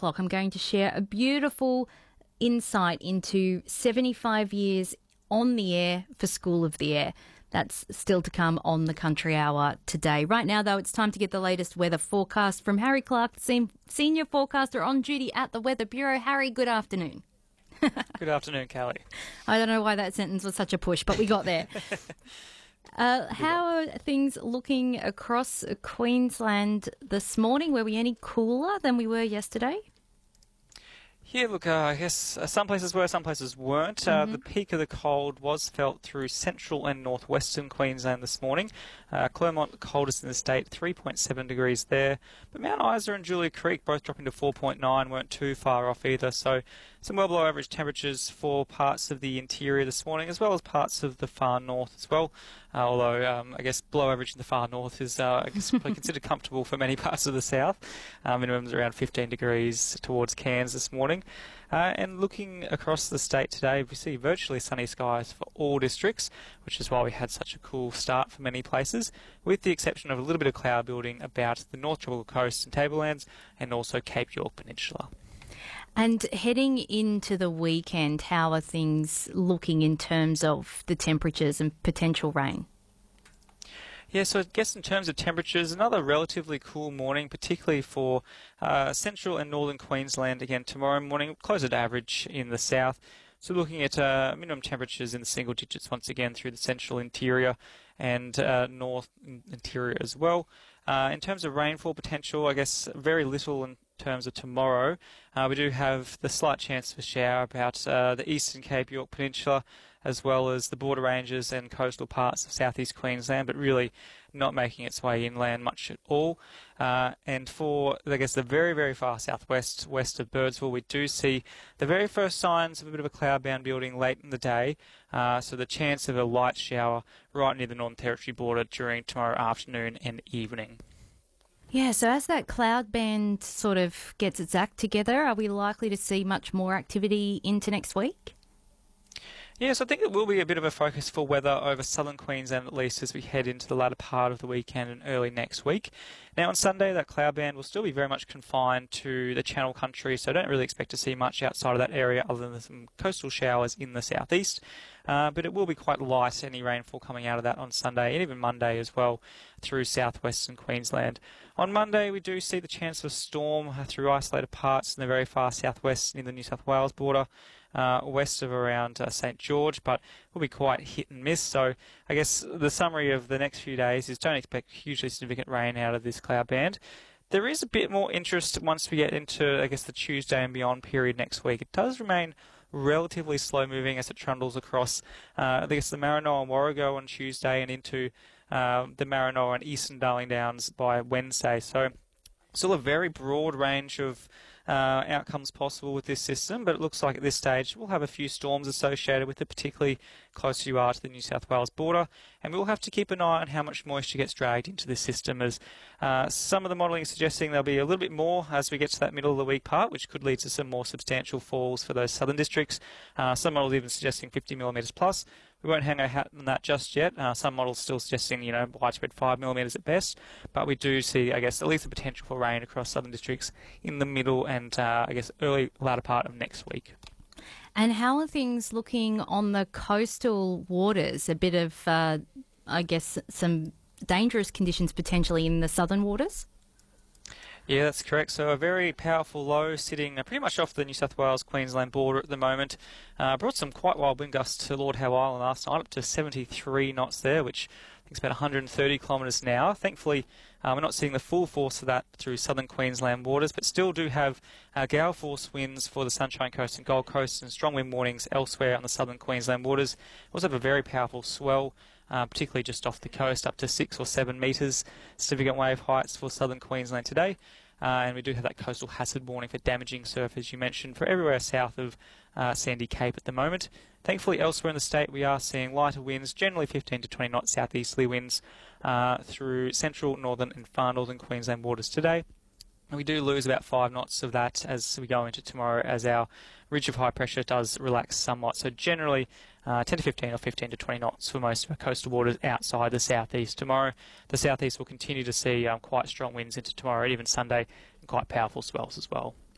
o'clock, I'm going to share a beautiful insight into 75 years on the air for School of the Air. That's still to come on the Country Hour today. Right now, though, it's time to get the latest weather forecast from Harry Clark, senior forecaster on duty at the Weather Bureau. Harry, good afternoon. Good afternoon, Callie. I don't know why that sentence was such a push, but we got there. How are things looking across Queensland this morning? Were we any cooler than we were yesterday? Yeah, look, I guess some places were, some places weren't. The peak of the cold was felt through central and northwestern Queensland this morning. Clermont, the coldest in the state, 3.7 degrees there. But Mount Isa and Julia Creek both dropping to 4.9, weren't too far off either. So some well below average temperatures for parts of the interior this morning, as well as parts of the far north as well. Although I guess below average in the far north is I guess probably considered comfortable for many parts of the south. Minimums around 15 degrees towards Cairns this morning. And looking across the state today, we see virtually sunny skies for all districts, which is why we had such a cool start for many places, with the exception of a little bit of cloud building about the North Tropical Coast and Tablelands, and also Cape York Peninsula. And heading into the weekend, how are things looking in terms of the temperatures and potential rain? Yeah, so I guess in terms of temperatures, another relatively cool morning, particularly for central and northern Queensland again tomorrow morning, closer to average in the south. So looking at minimum temperatures in the single digits once again through the central interior and north interior as well. In terms of rainfall potential, I guess very little in terms of tomorrow. We do have the slight chance of a shower about the eastern Cape York Peninsula, as well as the border ranges and coastal parts of southeast Queensland, but really not making its way inland much at all. And for, I guess, the very, very far southwest, west of Birdsville, we do see the very first signs of a bit of a cloud band building late in the day. So the chance of a light shower right near the Northern Territory border during tomorrow afternoon and evening. Yeah, so as that cloud band sort of gets its act together, are we likely to see much more activity into next week? Yes, I think it will be a bit of a focus for weather over southern Queensland at least as we head into the latter part of the weekend and early next week. Now on Sunday that cloud band will still be very much confined to the Channel Country, so I don't really expect to see much outside of that area other than some coastal showers in the southeast. But it will be quite light, any rainfall coming out of that on Sunday and even Monday as well through southwestern Queensland. On Monday we do see the chance of a storm through isolated parts in the very far southwest near the New South Wales border. West of around St George, but will be quite hit and miss. So I guess the summary of the next few days is don't expect hugely significant rain out of this cloud band. There is a bit more interest once we get into, I guess, the Tuesday and beyond period next week. It does remain relatively slow moving as it trundles across, I guess, the Maranoa and Warrego on Tuesday and into the Maranoa and Eastern Darling Downs by Wednesday. So still a very broad range of outcomes possible with this system, but it looks like at this stage we'll have a few storms associated with it, particularly closer you are to the New South Wales border, and we'll have to keep an eye on how much moisture gets dragged into this system, as some of the modelling is suggesting there'll be a little bit more as we get to that middle of the week part, which could lead to some more substantial falls for those southern districts. Some models even suggesting 50 millimetres plus. We won't hang our hat on that just yet. Some models still suggesting, widespread 5 millimetres at best. But we do see, I guess, at least the potential for rain across southern districts in the middle and, I guess, early latter part of next week. And how are things looking on the coastal waters? A bit of, I guess, some dangerous conditions potentially in the southern waters? Yeah, that's correct. So a very powerful low sitting pretty much off the New South Wales-Queensland border at the moment. Brought some quite wild wind gusts to Lord Howe Island last night, up to 73 knots there, which I think is about 130 kilometres an hour. Thankfully, we're not seeing the full force of that through southern Queensland waters, but still do have gale force winds for the Sunshine Coast and Gold Coast and strong wind warnings elsewhere on the southern Queensland waters. We also have a very powerful swell, particularly just off the coast, up to 6 or 7 metres significant wave heights for southern Queensland today. And we do have that coastal hazard warning for damaging surf, as you mentioned, for everywhere south of Sandy Cape at the moment. Thankfully, elsewhere in the state, we are seeing lighter winds, generally 15 to 20 knot southeasterly winds through central, northern and far northern Queensland waters today. And we do lose about 5 knots of that as we go into tomorrow, as our ridge of high pressure does relax somewhat. So generally 10 to 15 or 15 to 20 knots for most of our coastal waters outside the southeast. Tomorrow, the southeast will continue to see quite strong winds into tomorrow, even Sunday, and quite powerful swells as well.